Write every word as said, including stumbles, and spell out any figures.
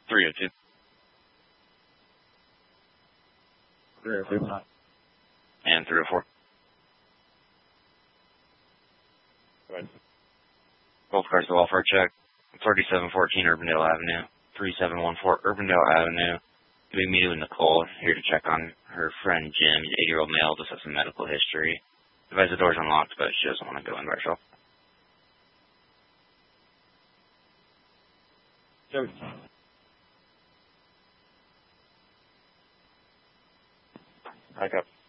three oh two. three oh two. And three oh four. Go ahead. Both cars to welfare check. thirty-seven fourteen Urbandale Avenue. three seven one four Urbandale Avenue. Doing meeting with Nicole, here to check on her friend Jim. He's an eighty-year-old male, just has some medical history. Advise the door's unlocked, but she doesn't want to go in by herself. So, back up.